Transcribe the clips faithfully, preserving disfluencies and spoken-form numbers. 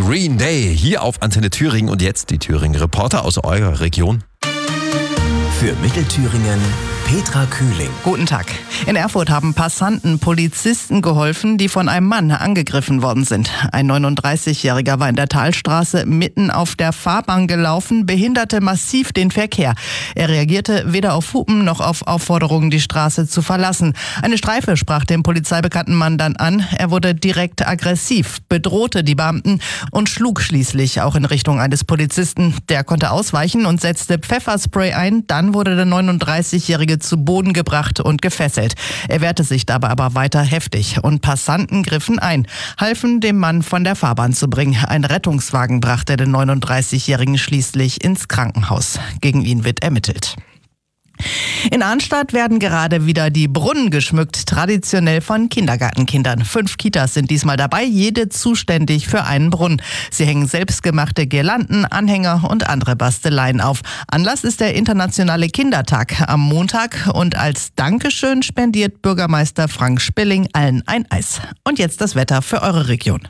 Green Day hier auf Antenne Thüringen und jetzt die Thüringen Reporter aus eurer Region. Für Mittelthüringen Petra Kühling. Guten Tag. In Erfurt haben Passanten Polizisten geholfen, die von einem Mann angegriffen worden sind. Ein neununddreißigjähriger war in der Talstraße mitten auf der Fahrbahn gelaufen, behinderte massiv den Verkehr. Er reagierte weder auf Hupen noch auf Aufforderungen, die Straße zu verlassen. Eine Streife sprach den polizeibekannten Mann dann an. Er wurde direkt aggressiv, bedrohte die Beamten und schlug schließlich auch in Richtung eines Polizisten. Der konnte ausweichen und setzte Pfefferspray ein. Dann wurde der neununddreißigjährige zu Boden gebracht und gefesselt. Er wehrte sich dabei aber weiter heftig und Passanten griffen ein, halfen dem Mann von der Fahrbahn zu bringen. Ein Rettungswagen brachte den neununddreißigjährigen schließlich ins Krankenhaus. Gegen ihn wird ermittelt. In Arnstadt werden gerade wieder die Brunnen geschmückt, traditionell von Kindergartenkindern. Fünf Kitas sind diesmal dabei, jede zuständig für einen Brunnen. Sie hängen selbstgemachte Girlanden, Anhänger und andere Basteleien auf. Anlass ist der internationale Kindertag am Montag und als Dankeschön spendiert Bürgermeister Frank Spilling allen ein Eis. Und jetzt das Wetter für eure Region.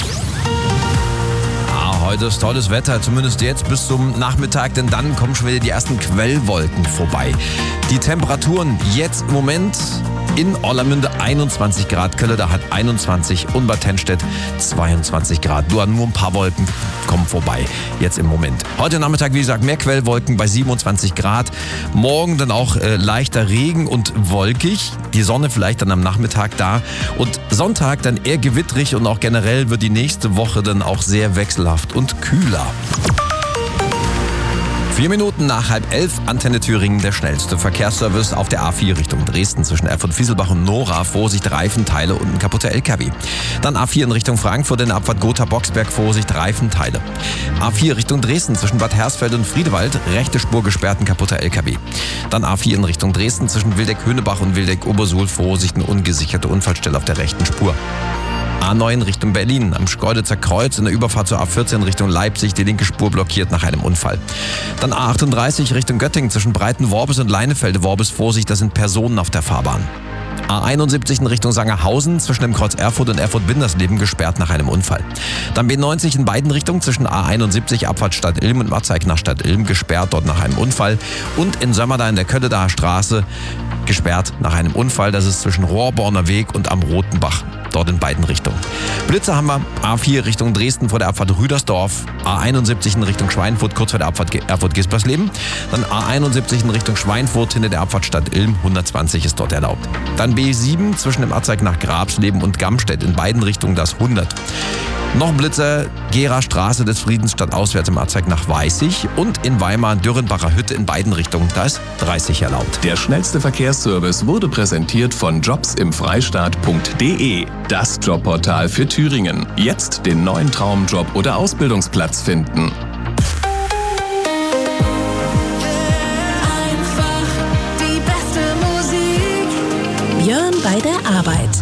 Heute ist tolles Wetter, zumindest jetzt bis zum Nachmittag, denn dann kommen schon wieder die ersten Quellwolken vorbei. Die Temperaturen jetzt im Moment in Orlamünde einundzwanzig Grad, Kölle hat einundzwanzig und Bad Tennstedt zweiundzwanzig Grad. Nur, nur ein paar Wolken kommen vorbei, jetzt im Moment. Heute Nachmittag, wie gesagt, mehr Quellwolken bei siebenundzwanzig Grad. Morgen dann auch äh, leichter Regen und wolkig. Die Sonne vielleicht dann am Nachmittag da. Und Sonntag dann eher gewittrig und auch generell wird die nächste Woche dann auch sehr wechselhaft und kühler. Vier Minuten nach halb elf, Antenne Thüringen, der schnellste Verkehrsservice auf der A vier Richtung Dresden zwischen Erfurt-Fieselbach und Nora. Vorsicht, Reifenteile und ein kaputter L K W. Dann A vier in Richtung Frankfurt in der Abfahrt Gotha-Boxberg, Vorsicht, Reifenteile. A vier Richtung Dresden zwischen Bad Hersfeld und Friedewald, rechte Spur gesperrt, ein kaputter L K W. Dann A vier in Richtung Dresden zwischen Wildeck-Höhnebach und Wildeck-Obersuhl, Vorsicht, eine ungesicherte Unfallstelle auf der rechten Spur. A neun Richtung Berlin, am Schkeuditzer Kreuz in der Überfahrt zur A vierzehn Richtung Leipzig, die linke Spur blockiert nach einem Unfall. Dann A achtunddreißig Richtung Göttingen zwischen Breitenworbis und Leinefelde-Worbis, Vorsicht, da sind Personen auf der Fahrbahn. A einundsiebzig in Richtung Sangerhausen zwischen dem Kreuz Erfurt und Erfurt-Bindersleben gesperrt nach einem Unfall. Dann B neunzig in beiden Richtungen zwischen A einundsiebzig Abfahrt Stadt Ilm und Matzeig nach Stadt Ilm gesperrt, dort nach einem Unfall. Und in Sömmerda in der Kölledaer Straße gesperrt nach einem Unfall, das ist zwischen Rohrborner Weg und am Rotenbach. Dort in beiden Richtungen. Blitze haben wir A vier Richtung Dresden vor der Abfahrt Rüdersdorf, A einundsiebzig in Richtung Schweinfurt kurz vor der Abfahrt Erfurt-Gispersleben, dann A einundsiebzig in Richtung Schweinfurt hinter der Abfahrt Stadt Ilm, hundertzwanzig ist dort erlaubt. Dann B sieben zwischen dem Abzweig nach Grabsleben und Gamstedt in beiden Richtungen das hundert. Noch Blitzer, Gera Straße des Friedens statt auswärts im Abzweig nach Weißig und in Weimar Dürrenbacher Hütte in beiden Richtungen, da ist dreißig erlaubt. Der schnellste Verkehrsservice wurde präsentiert von jobs im freistaat punkt de. Das Jobportal für Thüringen. Jetzt den neuen Traumjob oder Ausbildungsplatz finden. Einfach die beste Musik. Björn bei der Arbeit.